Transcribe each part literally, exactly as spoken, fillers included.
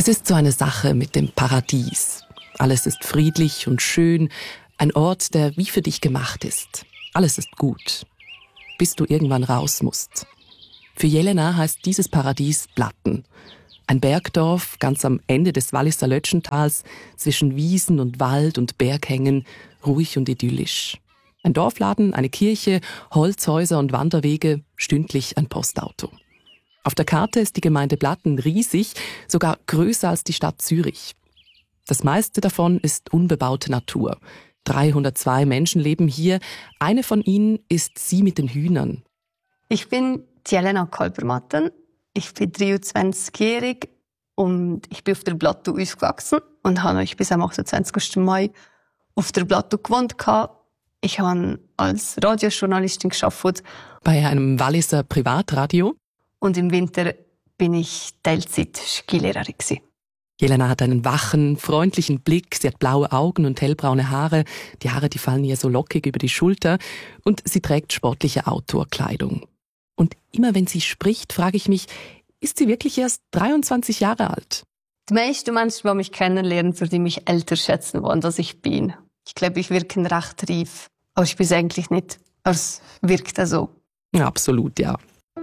Es ist so eine Sache mit dem Paradies. Alles ist friedlich und schön, ein Ort, der wie für dich gemacht ist. Alles ist gut, bis du irgendwann raus musst. Für Jelena heißt dieses Paradies Blatten. Ein Bergdorf ganz am Ende des Walliser Lötschentals, zwischen Wiesen und Wald und Berghängen, ruhig und idyllisch. Ein Dorfladen, eine Kirche, Holzhäuser und Wanderwege, stündlich ein Postauto. Auf der Karte ist die Gemeinde Blatten riesig, sogar größer als die Stadt Zürich. Das meiste davon ist unbebaute Natur. dreihundertzwei Menschen leben hier. Eine von ihnen ist sie mit den Hühnern. Ich bin Jelena Kalbermatten. Ich bin dreiundzwanzigjährig und ich bin auf der Blatten aufgewachsen und habe euch bis am achtundzwanzigsten Mai auf der Blatten gewohnt. Ich habe als Radiojournalistin gearbeitet. Bei einem Walliser Privatradio. Und im Winter bin ich Teilzeit-Skilehrerin. Jelena hat einen wachen, freundlichen Blick, sie hat blaue Augen und hellbraune Haare. Die Haare, die fallen ihr so lockig über die Schulter. Und sie trägt sportliche Outdoor-Kleidung. Und immer wenn sie spricht, frage ich mich, ist sie wirklich erst dreiundzwanzig Jahre alt? Die meisten Menschen, die mich kennenlernen, würden mich älter schätzen wollen, als ich bin. Ich glaube, ich wirke recht reif. Aber ich bin es eigentlich nicht. Aber es wirkt auch so. Ja, absolut, ja.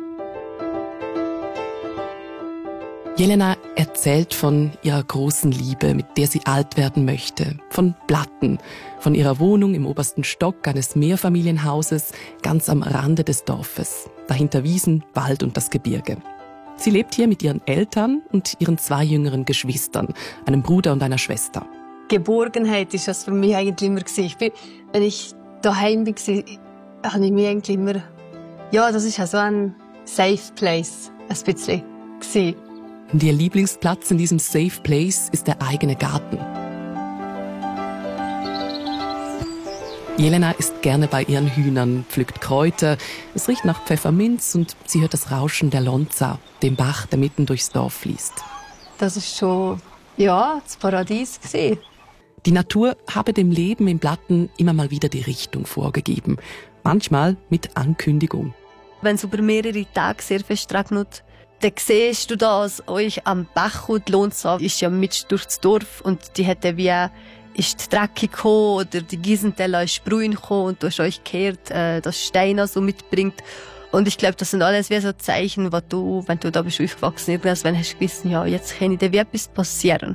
Jelena erzählt von ihrer großen Liebe, mit der sie alt werden möchte. Von Blatten, von ihrer Wohnung im obersten Stock eines Mehrfamilienhauses, ganz am Rande des Dorfes. Dahinter Wiesen, Wald und das Gebirge. Sie lebt hier mit ihren Eltern und ihren zwei jüngeren Geschwistern, einem Bruder und einer Schwester. Geborgenheit ist das für mich eigentlich immer gewesen. Ich bin, wenn ich daheim war, habe ich mich eigentlich immer, ja, das ist ja so ein Safe Place, ein bisschen gewesen. Und ihr Lieblingsplatz in diesem Safe Place ist der eigene Garten. Jelena ist gerne bei ihren Hühnern, pflückt Kräuter. Es riecht nach Pfefferminz und sie hört das Rauschen der Lonza, dem Bach, der mitten durchs Dorf fließt. Das ist schon, ja, das Paradies gewesen. Die Natur habe dem Leben im Blatten immer mal wieder die Richtung vorgegeben. Manchmal mit Ankündigung. Wenn es über mehrere Tage sehr fest regnet, dann siehst du das euch am Bach und die Lonza ist ja mit durchs Dorf und die hätte wie ist die Drecke gekommen oder die Giesenteller ist Brühen gekommen und du hast euch gehört, äh, dass Steiner so mitbringt. Und ich glaube, das sind alles wie so Zeichen, was du, wenn du da bist aufgewachsen, irgendwas, wenn hast du gewusst, ja, jetzt kann dir wie etwas passieren.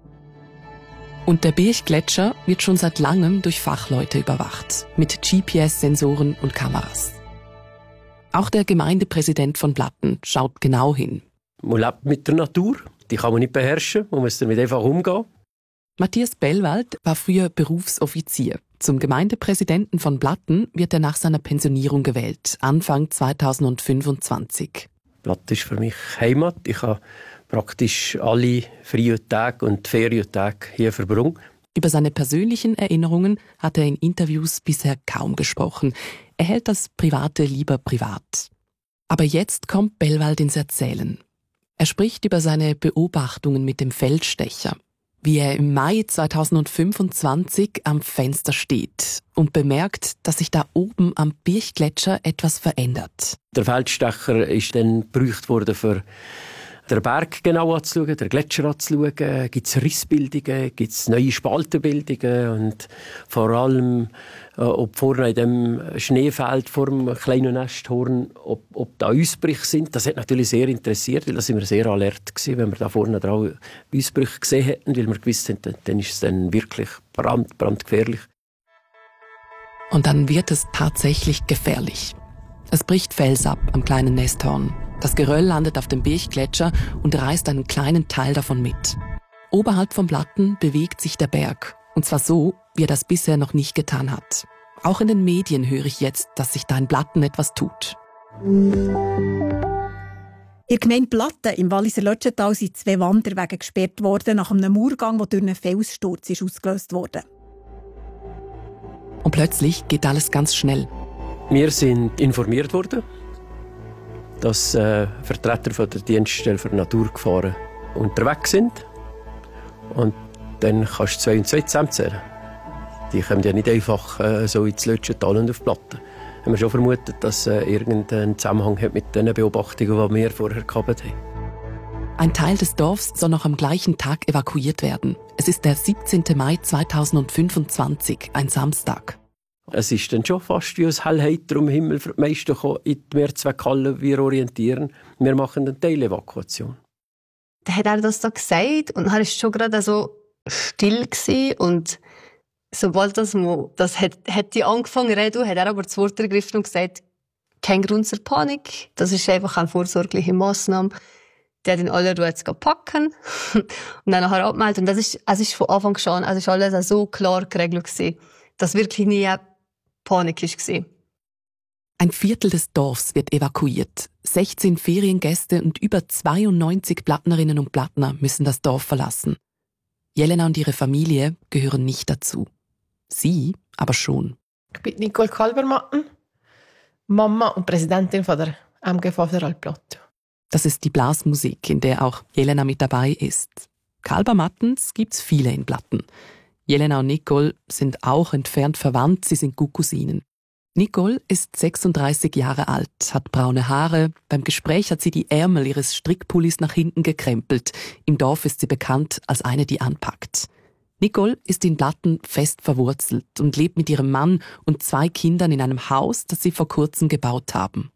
Und der Birchgletscher wird schon seit langem durch Fachleute überwacht, mit G P S-Sensoren und Kameras. Auch der Gemeindepräsident von Blatten schaut genau hin. Man lebt mit der Natur, die kann man nicht beherrschen, man muss damit einfach umgehen. Matthias Bellwald war früher Berufsoffizier. Zum Gemeindepräsidenten von Blatten wird er nach seiner Pensionierung gewählt, Anfang zweitausendfünfundzwanzig. Blatten ist für mich Heimat. Ich habe praktisch alle freien Tage und Ferientage hier verbracht. Über seine persönlichen Erinnerungen hat er in Interviews bisher kaum gesprochen. Er hält das Private lieber privat. Aber jetzt kommt Bellwald ins Erzählen. Er spricht über seine Beobachtungen mit dem Feldstecher, wie er im Mai zweitausendfünfundzwanzig am Fenster steht und bemerkt, dass sich da oben am Birchgletscher etwas verändert. Der Feldstecher ist dann gebraucht worden, für den Berg genau anzuschauen, den Gletscher anzuschauen. Gibt es Rissbildungen, gibt es neue Spaltenbildungen und vor allem, äh, ob vorne in dem Schneefeld vor dem kleinen Nesthorn, ob, ob da Ausbrüche sind. Das hat natürlich sehr interessiert, weil da sind wir sehr alert gewesen, wenn wir da vorne dran Ausbrüche gesehen hätten, weil wir gewusst haben, dann ist es dann wirklich brand, brandgefährlich. Und dann wird es tatsächlich gefährlich. Es bricht Fels ab am kleinen Nesthorn. Das Geröll landet auf dem Birchgletscher und reißt einen kleinen Teil davon mit. Oberhalb vom Blatten bewegt sich der Berg. Und zwar so, wie er das bisher noch nicht getan hat. Auch in den Medien höre ich jetzt, dass sich da in Blatten etwas tut. In der Gemeinde Blatten im Walliser Lötschental sind zwei Wanderwege gesperrt worden nach einem Murgang, der durch einen Felssturz ist ausgelöst wurde. Und plötzlich geht alles ganz schnell. Wir sind informiert worden, dass äh, Vertreter von der Dienststelle für Naturgefahren unterwegs sind. Und dann kannst du zwei und zwei zusammenzählen. Die kommen ja nicht einfach äh, so ins Lötschental und auf Platten. Haben wir schon vermutet, dass äh, irgendein Zusammenhang hat mit den Beobachtungen, die wir vorher gehabt haben. Ein Teil des Dorfs soll noch am gleichen Tag evakuiert werden. Es ist der siebzehnten Mai zweitausendfünfundzwanzig, ein Samstag. Es ist dann schon fast wie ein Hellheiter am Himmel für die meisten in die Mehrzweckhalle. Wir orientieren, wir machen eine Teilevakuation. Dann hat er das da gesagt und er war schon gerade so still gewesen. Und sobald das, das hat, hat die angefangen zu reden, hat er aber das Wort ergriffen und gesagt, kein Grund zur Panik, das ist einfach eine vorsorgliche Massnahme. Der hat in aller Ruhe jetzt packen und dann nachher abmelden. Und das ist, es ist von Anfang an, es ist alles so klar geregelt gewesen, dass wirklich nie Panik war. Ein Viertel des Dorfs wird evakuiert. sechzehn Feriengäste und über zweiundneunzig Plattnerinnen und Plattner müssen das Dorf verlassen. Jelena und ihre Familie gehören nicht dazu. Sie aber schon. Ich bin Nicole Kalbermatten, Mama und Präsidentin von der M G Federalplatte. Das ist die Blasmusik, in der auch Jelena mit dabei ist. Kalbermattens gibt's viele in Platten. Jelena und Nicole sind auch entfernt verwandt, sie sind gut Cousinen. Nicole ist sechsunddreißig Jahre alt, hat braune Haare. Beim Gespräch hat sie die Ärmel ihres Strickpullis nach hinten gekrempelt. Im Dorf ist sie bekannt als eine, die anpackt. Nicole ist in Platten fest verwurzelt und lebt mit ihrem Mann und zwei Kindern in einem Haus, das sie vor kurzem gebaut haben.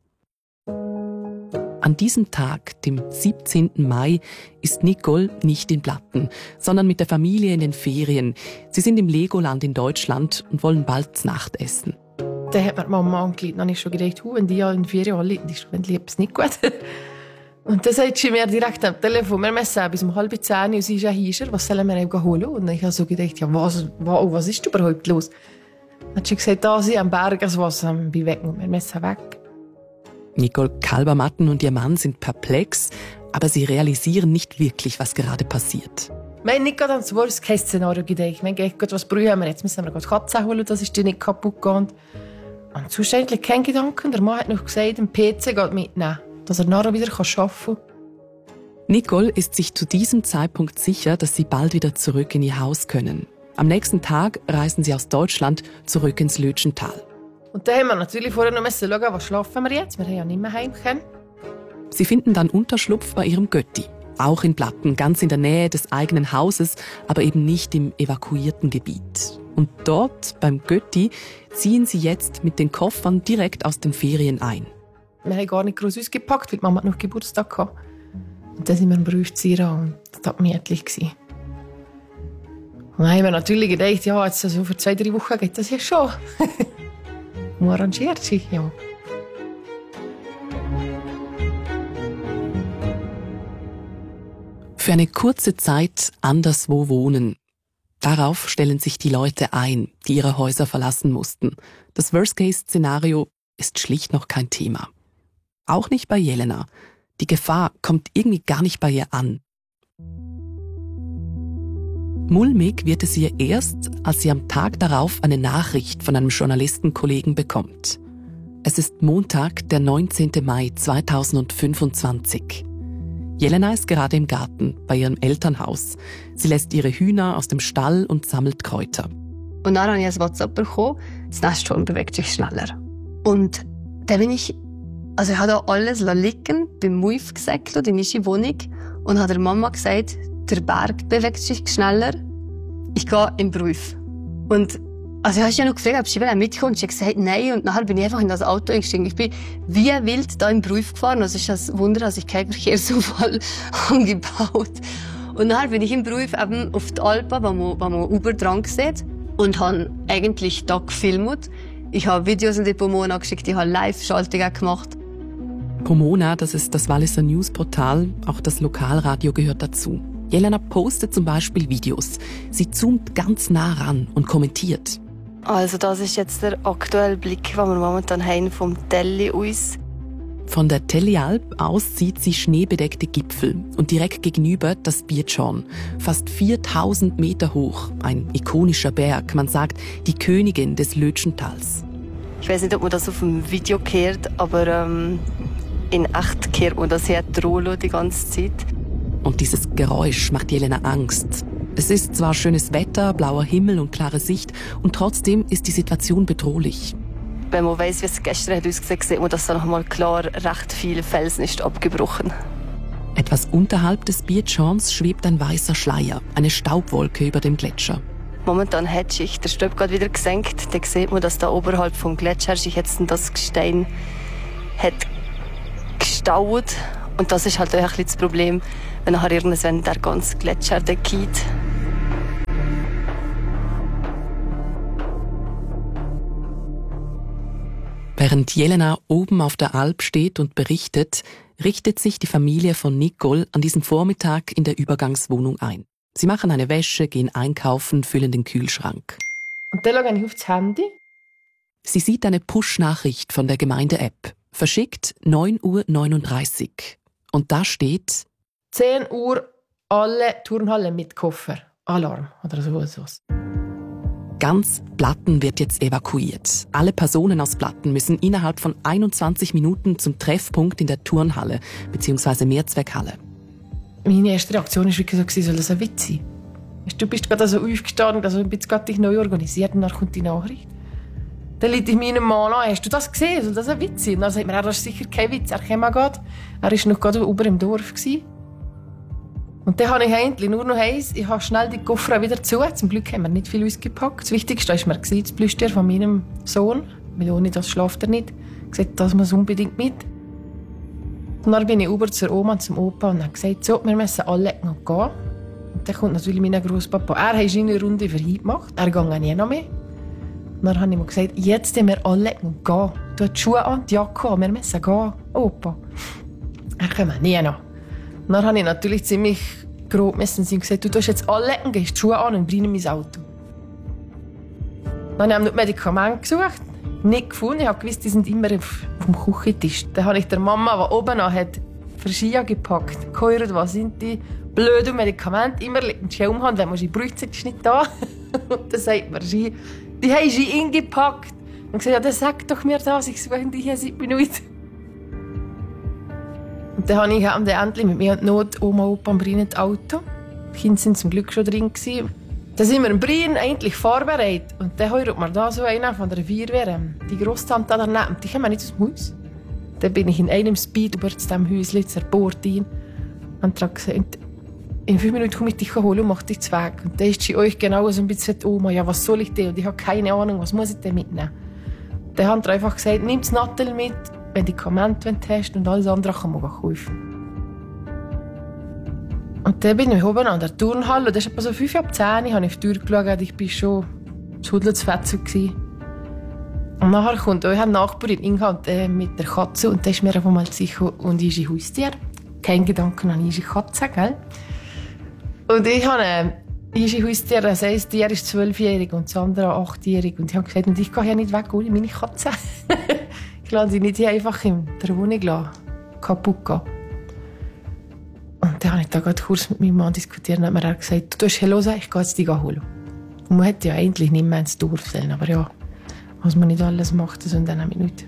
An diesem Tag, dem siebzehnten Mai, ist Nicole nicht in Platten, sondern mit der Familie in den Ferien. Sie sind im Legoland in Deutschland und wollen bald Znacht essen. Dann hat mir die Mama angeleitet, dann habe ich schon gedacht, wenn die ja in den Ferien anleiten, ist es nicht gut. Und dann sagt sie mir direkt am Telefon, wir müssen bis um halb zehn und sie ist ja hier, was sollen wir eben holen? Und ich habe so gedacht, ja, was, was, was ist überhaupt los? Dann hat sie gesagt, da sind am Berg das Wasser, ich bin weg und wir müssen weg. Nicole Kalbermatten und ihr Mann sind perplex, aber sie realisieren nicht wirklich, was gerade passiert. Wir haben nicht gerade an das Worst-Case-Szenario gedacht. Wir haben gedacht, was brauchen wir jetzt? Müssen wir die Katze holen, das ist die nicht kaputt gegangen. Und sonst eigentlich kein Gedanke. Der Mann hat noch gesagt, den P C geht mitnehmen, dass er nachher wieder arbeiten kann. Nicole ist sich zu diesem Zeitpunkt sicher, dass sie bald wieder zurück in ihr Haus können. Am nächsten Tag reisen sie aus Deutschland zurück ins Lötschental. Und dann haben wir natürlich vorher noch schauen, was schlafen wir jetzt. Wir haben ja nicht mehr heim können. Sie finden dann Unterschlupf bei ihrem Götti. Auch in Platten, ganz in der Nähe des eigenen Hauses, aber eben nicht im evakuierten Gebiet. Und dort, beim Götti, ziehen sie jetzt mit den Koffern direkt aus den Ferien ein. Wir haben gar nicht groß ausgepackt, weil die Mama noch Geburtstag hatte. Und dann sind wir im Berufszieher und das war gemütlich. Und dann haben wir natürlich gedacht, ja, jetzt so für zwei, drei Wochen geht das ja schon. Und arrangiert sich, ja. Für eine kurze Zeit anderswo wohnen. Darauf stellen sich die Leute ein, die ihre Häuser verlassen mussten. Das Worst-Case-Szenario ist schlicht noch kein Thema. Auch nicht bei Jelena. Die Gefahr kommt irgendwie gar nicht bei ihr an. Mulmig wird es ihr erst, als sie am Tag darauf eine Nachricht von einem Journalistenkollegen bekommt. Es ist Montag, der neunzehnten Mai zweitausendfünfundzwanzig. Jelena ist gerade im Garten bei ihrem Elternhaus. Sie lässt ihre Hühner aus dem Stall und sammelt Kräuter. Und dann habe ich ein WhatsApp bekommen, das Nesthorn bewegt sich schneller. Und dann bin ich, also ich habe da alles liegen, beim Muif gesäckelt in meine Wohnung und habe der Mama gesagt, der Berg bewegt sich schneller, ich gehe im Beruf. Und also ich habe ja noch gefragt, ob sie mitkommt. Sie hat gesagt, nein. Und nachher bin ich einfach in das Auto eingestiegen. Ich bin wie wild da im Beruf gefahren. Also es ist ein Wunder, dass ich keinen Verkehrsunfall angebaut. Und nachher bin ich im Beruf eben auf die Alpen, wo man, wo man Uber dran sieht. Und habe eigentlich da gefilmt. Ich habe Videos an die Pomona geschickt, ich habe Live-Schaltungen gemacht. Pomona, das ist das Walliser Newsportal. Auch das Lokalradio gehört dazu. Jelena postet zum Beispiel Videos. Sie zoomt ganz nah ran und kommentiert. Also das ist jetzt der aktuelle Blick, den wir momentan haben vom Telli aus. Von der Tellialp aus sieht sie schneebedeckte Gipfel und direkt gegenüber das Birtschorn. Fast viertausend Meter hoch, ein ikonischer Berg, man sagt die Königin des Lötschentals. Ich weiß nicht, ob man das auf dem Video hört, aber ähm, in echt hört man das hier Trollo die ganze Zeit. Und dieses Geräusch macht Jelena Angst. Es ist zwar schönes Wetter, blauer Himmel und klare Sicht, und trotzdem ist die Situation bedrohlich. Wenn man weiss, wie es gestern hat ausgesehen hat, sieht man, dass da noch mal klar recht viel Felsen ist abgebrochen. Etwas unterhalb des Bierschorns schwebt ein weißer Schleier, eine Staubwolke über dem Gletscher. Momentan hat sich der Staub gerade wieder gesenkt. Da sieht man, dass da oberhalb vom Gletscher sich jetzt das Gestein hat gestaut. Und das ist halt auch ein bisschen das Problem, wenn nachher irgendwann der ganze Gletscher geht. Während Jelena oben auf der Alp steht und berichtet, richtet sich die Familie von Nicole an diesem Vormittag in der Übergangswohnung ein. Sie machen eine Wäsche, gehen einkaufen, füllen den Kühlschrank. Und dann schaue ich auf das Handy. Sie sieht eine Push-Nachricht von der Gemeinde-App. Verschickt neun Uhr neununddreißig. Und da steht: zehn Uhr, alle Turnhallen mit Koffer. Alarm oder so etwas. Ganz Platten wird jetzt evakuiert. Alle Personen aus Platten müssen innerhalb von einundzwanzig Minuten zum Treffpunkt in der Turnhalle bzw. Mehrzweckhalle. Meine erste Reaktion war wirklich so, soll das ein Witz sein? Du bist gerade so aufgestanden, also ich bin gerade dich neu organisiert und dann kommt die Nachricht. Dann liegt ich meinem Mann an, hast du das gesehen? Soll das ein Witz sein? Und dann sagt mir, das ist sicher kein Witz, er käme gerade. Er war noch gerade oben im Dorf. Und dann habe ich eigentlich nur noch eins, ich habe schnell die Koffer wieder zu. Zum Glück haben wir nicht viel ausgepackt. Das Wichtigste war mir das Plüschtier von meinem Sohn, weil ohne das schläft er nicht. Ich habe gesagt, das muss unbedingt mit. Und dann bin ich über zur Oma und zum Opa und habe gesagt, so, wir müssen alle noch gehen. Und dann kommt natürlich mein Grosspapa. Er hat eine Runde für ihn gemacht, er geht nie noch mehr. Und dann habe ich ihm gesagt, jetzt müssen wir alle noch gehen. Du hast die Schuhe an, die Jacke an, wir müssen gehen, Opa. Er kommt nie noch. Und dann habe ich natürlich ziemlich grob müssen und gesagt, du tust jetzt alle und gehst die Schuhe an und bring mein Auto. Dann habe ich ihm Medikamente gesucht, nicht gefunden. Ich habe gewusst, die sind immer auf, auf dem Küchentisch. Dann habe ich der Mama, die oben noch hat, Verschia gepackt, gehört, was sind die blöden Medikamente, immer liegt ein Ski umhand, wenn man sie braucht, ist nicht da. Und dann sagt man, die haben sie eingepackt. Und gesagt, ja, dann sag doch mir das, ich suche die hier seit Minuten. Und dann habe ich am endlich mit mir und Not Oma, Opa und Brien das Auto. Die Kinder waren zum Glück schon drin. Dann sind wir in Brien eigentlich vorbereitet. Und dann hört man da so einen von der Feuerwehr, die Grosstante da daneben, die kommen nicht aus dem Haus. Dann bin ich in einem Speed über zu diesem Häuschen zur Bordin und habe gesagt, in fünf Minuten komme ich dich holen und mache dich zu Weg. Und dann ist sie euch genau so ein bisschen Oma, ja, was soll ich denn? Und ich habe keine Ahnung, was muss ich denn mitnehmen? Dann haben sie einfach gesagt, nimm das Nattel mit, Medikamente, wenn du hast, und alles andere kann man kaufen. Und dann bin ich oben an der Turnhalle, und das ist etwa so fünf ab zehn, habe ich auf die Tür geschaut, ich war schon zu Hudelzfetzel. Und nachher kommt eure Nachbarin Inga äh, mit der Katze, und dann ist mir einfach mal sicher, und ist ein Haustier. Kein Gedanke an eine Katze, gell? Und ich habe ein Haustier, das heisst, der ist zwölfjährig und das andere achtjährig. Und ich habe gesagt, und ich gehe ja nicht weg ohne meine Katze. Ich lasse sie nicht hier einfach in der Wohnung kaputt gehen. Und dann habe ich da gerade kurz mit meinem Mann diskutiert und hat mir gesagt, du hast hören, ich gehe jetzt die holen. Und man hätte ja eigentlich nicht mehr ins Dorf sollen, aber ja, was man nicht alles macht, so in dieser Minute.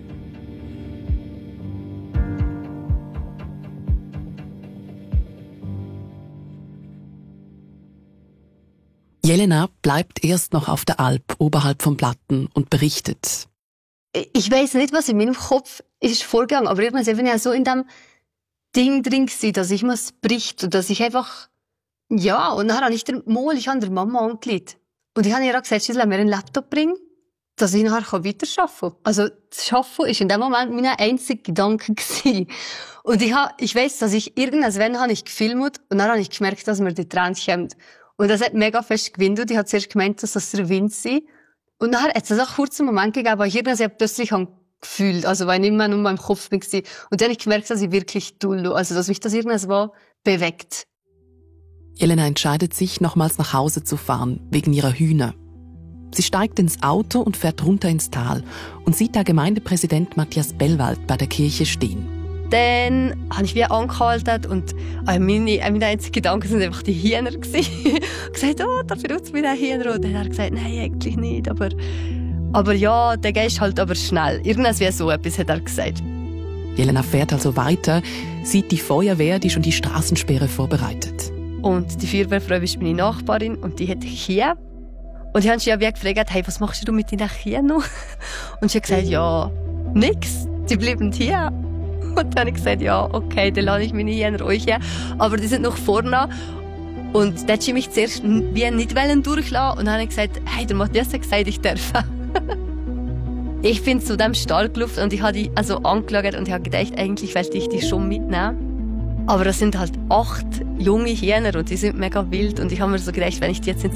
Jelena bleibt erst noch auf der Alp oberhalb von Platten und berichtet. Ich weiss nicht, was in meinem Kopf ist vorgegangen, aber irgendwann bin ich ja so in dem Ding drin gewesen, dass ich mir bricht und dass ich einfach, ja, und dann habe ich der Mol, ich habe der Mama angelegt. Und ich habe ihr gesagt, sie soll mir einen Laptop bringen, dass ich nachher weiterarbeiten kann. Also, das Arbeiten war in dem Moment mein einziger Gedanke gewesen. Und ich habe, ich weiss, dass ich irgendwann habe ich gefilmt und dann habe ich gemerkt, dass mir die Tränen kommen. Und das hat mega fest gewindet. Ich habe zuerst gemeint, dass das der Wind sei. Und dann hat es auch einen kurzen Moment gegeben, wo ich irgendwann plötzlich gefühlt, also weil ich nicht mehr nur in meinem Kopf war. Und dann habe ich gemerkt, dass ich wirklich doll, also dass mich das irgendwas bewegt. Jelena entscheidet sich, nochmals nach Hause zu fahren, wegen ihrer Hühner. Sie steigt ins Auto und fährt runter ins Tal und sieht der Gemeindepräsident Matthias Bellwald bei der Kirche stehen. Dann habe ich wieder angehalten und meine, meine einzigen Gedanken waren einfach die Hühner. Ich habe gesagt, oh, da benutzt mich der Hühner. Und dann hat er gesagt, nein, eigentlich nicht. Aber, aber ja, der gehst halt aber schnell. Irgendwas wie so etwas hat er gesagt. Jelena fährt also weiter, sieht die Feuerwehr, die schon die Straßensperre vorbereitet. Und die Feuerwehrfrau ist meine Nachbarin und die hat hier. Und ich habe sie ja wie gefragt, hey, was machst du mit deinen Kindern noch? Und sie hat gesagt, ja, nix, sie bleiben hier. Und dann habe ich gesagt, ja, okay, dann lasse ich meine Hyäner euch her. Aber die sind noch vorne. Und dann hat sie mich zuerst wie nicht durchlassen. Und dann habe ich gesagt, hey, der Matthias hat gesagt, ich darf. Ich bin zu dem Stall gelaufen und ich habe die also angeschaut und ich habe gedacht, eigentlich wollte ich die schon mitnehmen. Aber das sind halt acht junge Hyäner und die sind mega wild. Und ich habe mir so gedacht, wenn ich die jetzt ins